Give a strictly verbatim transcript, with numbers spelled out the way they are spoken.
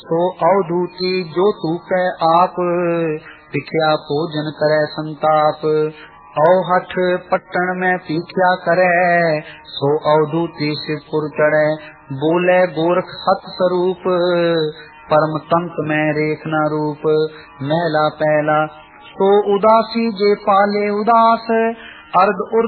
सो अवधूती जो तू कह आप, पिखिया भोजन करे संताप। औ हठ पट्टन में पीखिया करे, सो अवधूती शिवपुर चढ़े। बोले गोरख सत स्वरूप, परम तंत में रेखना रूप। महला पहला सो उदासी जे पाले उदास, अर्ध